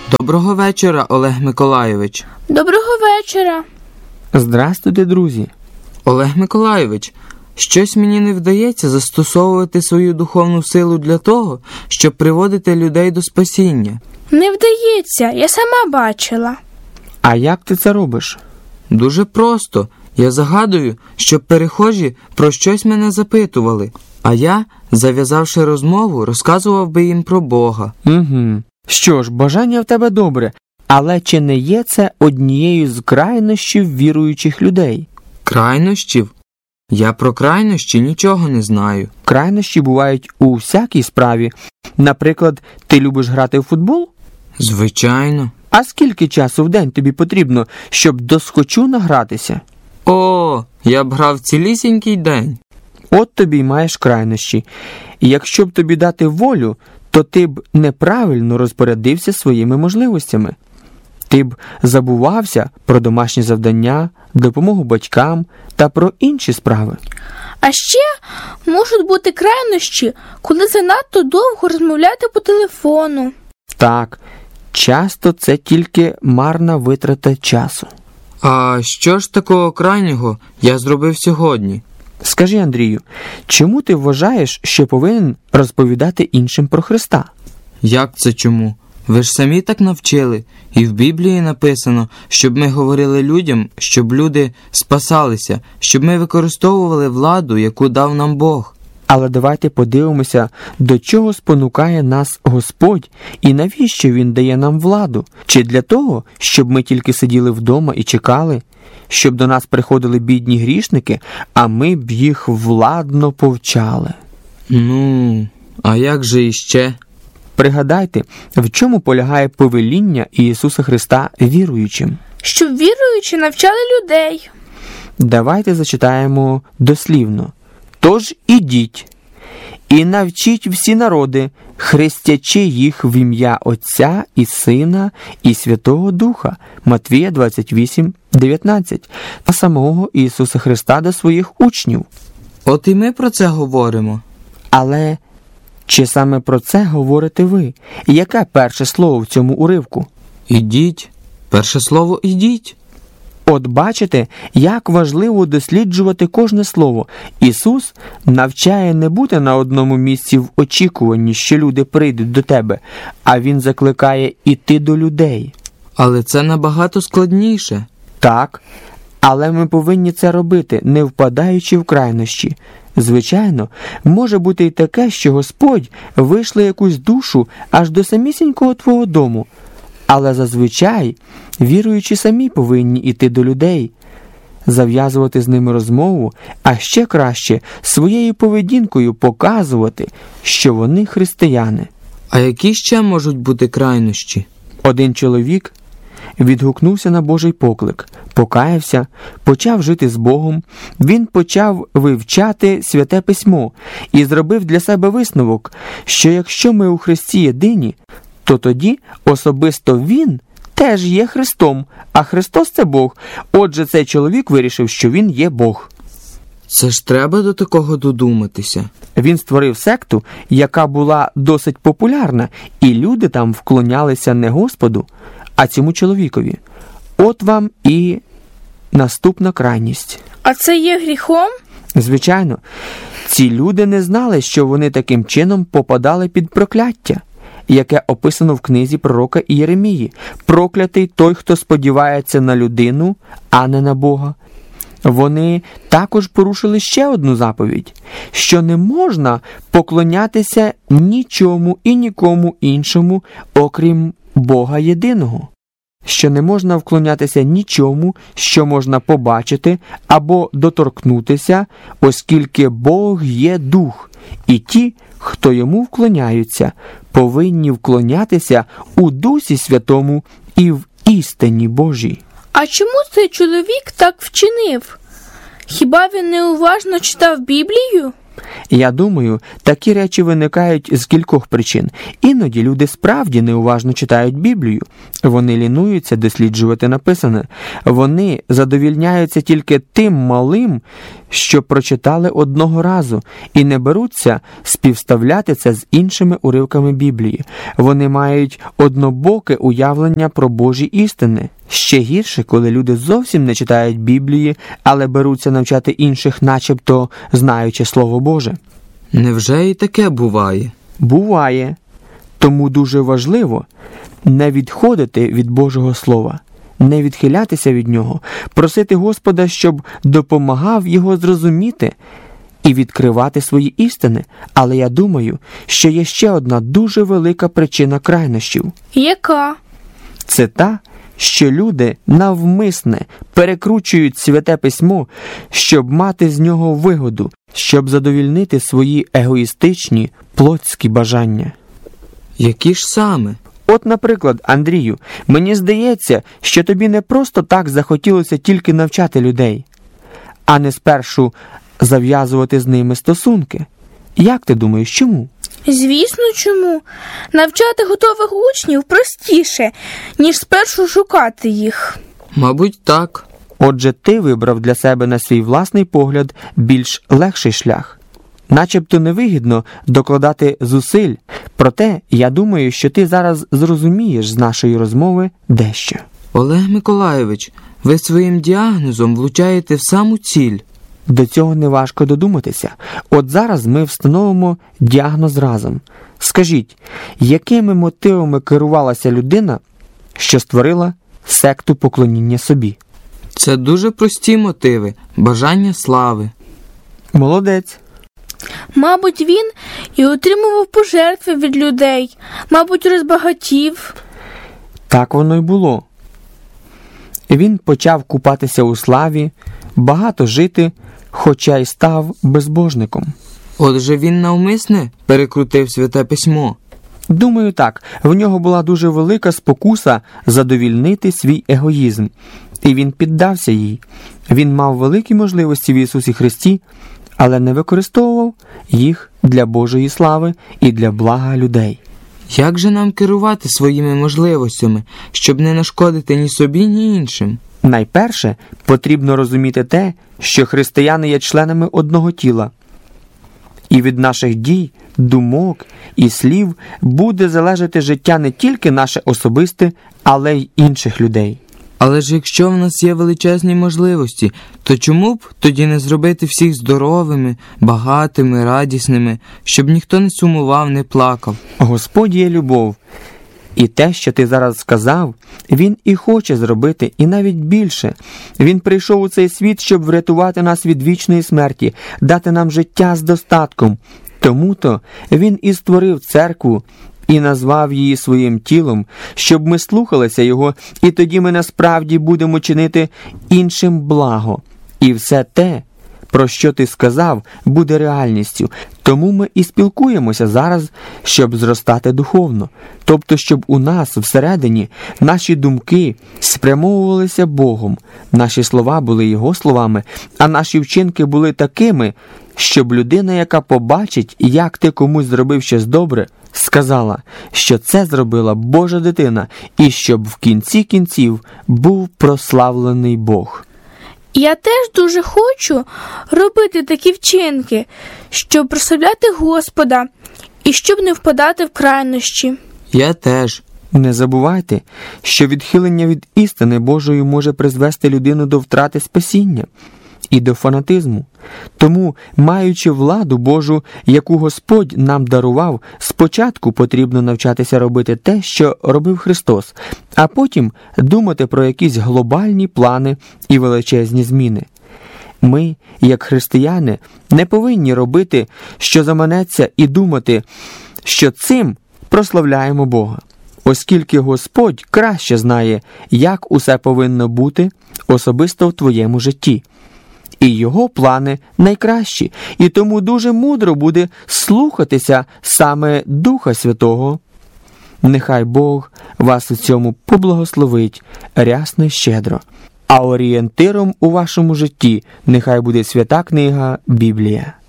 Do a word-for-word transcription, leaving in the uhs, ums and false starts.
Доброго вечора, Олег Миколайович. Доброго вечора. Здрастуйте, друзі. Олег Миколайович, щось мені не вдається застосовувати свою духовну силу для того, щоб приводити людей до спасіння. Не вдається, я сама бачила. А як ти це робиш? Дуже просто. Я загадую, щоб перехожі про щось мене запитували, а я, зав'язавши розмову, розказував би їм про Бога. Угу. Що ж, бажання в тебе добре, але чи не є це однією з крайнощів віруючих людей? Крайнощів? Я про крайнощі нічого не знаю. Крайнощі бувають у всякій справі. Наприклад, ти любиш грати в футбол? Звичайно. А скільки часу в день тобі потрібно, щоб досхочу награтися? О, я б грав цілісінький день. От тобі й маєш крайнощі. І якщо б тобі дати волю, то ти б неправильно розпорядився своїми можливостями. Ти б забувався про домашні завдання, допомогу батькам та про інші справи. А ще можуть бути крайнощі, коли занадто довго розмовляти по телефону. Так, часто це тільки марна витрата часу. А що ж такого крайнього я зробив сьогодні? Скажи, Андрію, чому ти вважаєш, що повинен розповідати іншим про Христа? Як це чому? Ви ж самі так навчили. І в Біблії написано, щоб ми говорили людям, щоб люди спасалися, щоб ми використовували владу, яку дав нам Бог. Але давайте подивимося, до чого спонукає нас Господь і навіщо Він дає нам владу? Чи для того, щоб ми тільки сиділи вдома і чекали? Щоб до нас приходили бідні грішники, а ми б їх владно повчали? Ну, а як же іще? Пригадайте, в чому полягає повеління Ісуса Христа віруючим? Щоб віруючі навчали людей. Давайте зачитаємо дослівно. «Тож ідіть, і навчіть всі народи, хрестячи їх в ім'я Отця і Сина і Святого Духа». Матвія двадцять вісім дев'ятнадцять. Та самого Ісуса Христа до своїх учнів. От і ми про це говоримо. Але чи саме про це говорите ви? Яке перше слово в цьому уривку? Ідіть. Перше слово «ідіть». От бачите, як важливо досліджувати кожне слово. Ісус навчає не бути на одному місці в очікуванні, що люди прийдуть до тебе, а Він закликає іти до людей. Але це набагато складніше. Так, але ми повинні це робити, не впадаючи в крайнощі. Звичайно, може бути і таке, що Господь вийшле якусь душу аж до самісінького твого дому. Але зазвичай віруючі самі повинні йти до людей, зав'язувати з ними розмову, а ще краще своєю поведінкою показувати, що вони християни. А які ще можуть бути крайнощі? Один чоловік відгукнувся на Божий поклик, покаявся, почав жити з Богом, він почав вивчати Святе Письмо і зробив для себе висновок, що якщо ми у Христі єдині, то тоді особисто він теж є Христом, а Христос – це Бог. Отже, цей чоловік вирішив, що він є Бог. Це ж треба до такого додуматися. Він створив секту, яка була досить популярна, і люди там вклонялися не Господу, а цьому чоловікові. От вам і наступна крайність. А це є гріхом? Звичайно. Ці люди не знали, що вони таким чином попадали під прокляття, яке описано в книзі пророка Єремії. «Проклятий той, хто сподівається на людину, а не на Бога». Вони також порушили ще одну заповідь, що не можна поклонятися нічому і нікому іншому, окрім Бога єдиного. Що не можна вклонятися нічому, що можна побачити або доторкнутися, оскільки Бог є дух, і ті, хто йому вклоняються, повинні вклонятися у Дусі Святому і в істині Божій. А чому цей чоловік так вчинив? Хіба він неуважно читав Біблію? Я думаю, такі речі виникають з кількох причин. Іноді люди справді неуважно читають Біблію. Вони лінуються досліджувати написане. Вони задовільняються тільки тим малим, що прочитали одного разу, і не беруться співставляти це з іншими уривками Біблії. Вони мають однобоке уявлення про Божі істини. Ще гірше, коли люди зовсім не читають Біблії, але беруться навчати інших, начебто знаючи Слово Боже. Невже і таке буває? Буває. Тому дуже важливо не відходити від Божого Слова, не відхилятися від нього, просити Господа, щоб допомагав його зрозуміти і відкривати свої істини. Але я думаю, що є ще одна дуже велика причина крайнощів. Яка? Це та, що люди навмисне перекручують Святе Письмо, щоб мати з нього вигоду, щоб задовільнити свої егоїстичні, плотські бажання. Які ж саме? От, наприклад, Андрію, мені здається, що тобі не просто так захотілося тільки навчати людей, а не спершу зав'язувати з ними стосунки. Як ти думаєш, чому? Звісно, чому? Навчати готових учнів простіше, ніж спершу шукати їх. Мабуть, так. Отже, ти вибрав для себе на свій власний погляд більш легший шлях. Начебто невигідно докладати зусиль, проте я думаю, що ти зараз зрозумієш з нашої розмови дещо. Олег Миколайович, ви своїм діагнозом влучаєте в саму ціль. До цього не важко додуматися. От зараз ми встановимо діагноз разом. Скажіть, якими мотивами керувалася людина, що створила секту поклоніння собі? Це дуже прості мотиви – бажання слави. Молодець. Мабуть, він і отримував пожертви від людей, мабуть, розбагатів. Так воно й було. Він почав купатися у славі, багато жити, хоча й став безбожником. Отже, він навмисне перекрутив Святе Письмо. Думаю, так. В нього була дуже велика спокуса задовільнити свій егоїзм. І він піддався їй. Він мав великі можливості в Ісусі Христі, але не використовував їх для Божої слави і для блага людей. Як же нам керувати своїми можливостями, щоб не нашкодити ні собі, ні іншим? Найперше, потрібно розуміти те, що християни є членами одного тіла. І від наших дій, думок і слів буде залежати життя не тільки наше особисте, але й інших людей. Але ж якщо в нас є величезні можливості, то чому б тоді не зробити всіх здоровими, багатими, радісними, щоб ніхто не сумував, не плакав? Господь є любов. І те, що ти зараз сказав, Він і хоче зробити, і навіть більше. Він прийшов у цей світ, щоб врятувати нас від вічної смерті, дати нам життя з достатком. Тому-то Він і створив церкву, і назвав її своїм тілом, щоб ми слухалися Його, і тоді ми насправді будемо чинити іншим благо. І все те, про що ти сказав, буде реальністю. Тому ми і спілкуємося зараз, щоб зростати духовно. Тобто, щоб у нас всередині наші думки спрямовувалися Богом, наші слова були Його словами, а наші вчинки були такими, щоб людина, яка побачить, як ти комусь зробив щось добре, сказала, що це зробила Божа дитина, і щоб в кінці кінців був прославлений Бог. Я теж дуже хочу робити такі вчинки, щоб прославляти Господа і щоб не впадати в крайнощі. Я теж. Не забувайте, що відхилення від істини Божої може призвести людину до втрати спасіння і до фанатизму. Тому, маючи владу Божу, яку Господь нам дарував, спочатку потрібно навчатися робити те, що робив Христос, а потім думати про якісь глобальні плани і величезні зміни. Ми, як християни, не повинні робити, що заманеться, і думати, що цим прославляємо Бога, оскільки Господь краще знає, як усе повинно бути особисто в твоєму житті. І Його плани найкращі, і тому дуже мудро буде слухатися саме Духа Святого. Нехай Бог вас у цьому поблагословить рясно й щедро. А орієнтиром у вашому житті нехай буде свята книга Біблія.